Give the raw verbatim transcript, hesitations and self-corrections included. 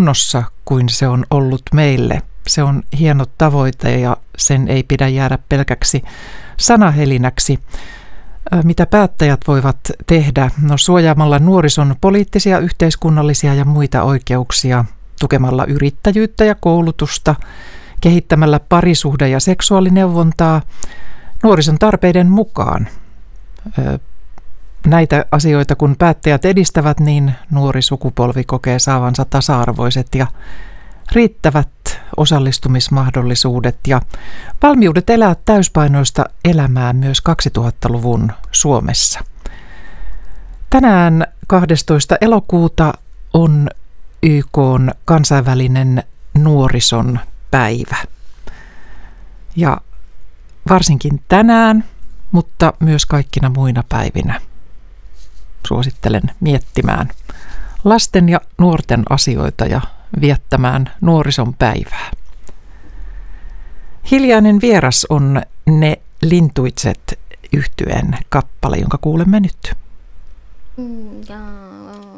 kunnossa kuin se on ollut meille. Se on hieno tavoite ja sen ei pidä jäädä pelkäksi sanahelinäksi. Mitä päättäjät voivat tehdä? No, suojaamalla nuorison poliittisia, yhteiskunnallisia ja muita oikeuksia, tukemalla yrittäjyyttä ja koulutusta, kehittämällä parisuhde- ja seksuaalineuvontaa nuorison tarpeiden mukaan. Näitä asioita kun päättäjät edistävät, niin nuori sukupolvi kokee saavansa tasa-arvoiset ja riittävät osallistumismahdollisuudet ja valmiudet elää täyspainoista elämää myös kaksituhattaluvun Suomessa. Tänään kahdestoista elokuuta on Y K:n kansainvälinen nuorison päivä. Ja varsinkin tänään, mutta myös kaikkina muina päivinä suosittelen miettimään lasten ja nuorten asioita ja viettämään nuorison päivää. Hiljainen vieras on Ne Lintuitset -yhtyeen kappale, jonka kuulemme nyt. Mm, yeah.